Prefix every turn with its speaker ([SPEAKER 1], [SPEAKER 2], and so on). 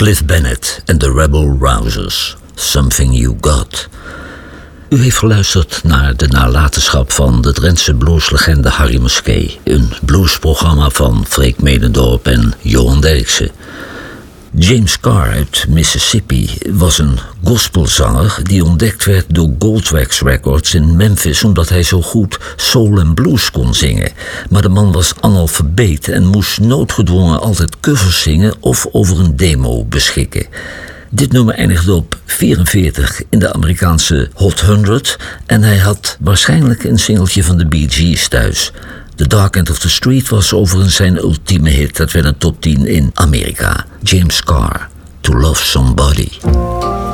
[SPEAKER 1] Cliff Bennett en de Rebel Rousers, Something You Got. U heeft geluisterd naar de nalatenschap van de Drentse blueslegende Harry Musquet, een bluesprogramma van Freek Medendorp en Johan Derksen. James Carr uit Mississippi was een gospelzanger die ontdekt werd door Goldwax Records in Memphis omdat hij zo goed soul en blues kon zingen. Maar de man was analfabeet en moest noodgedwongen altijd covers zingen of over een demo beschikken. Dit nummer eindigde op 44 in de Amerikaanse Hot 100 en hij had waarschijnlijk een singeltje van de Bee Gees thuis. The Dark End of the Street was overigens zijn ultieme hit. Dat werd een top 10 in Amerika. James Carr, To Love Somebody.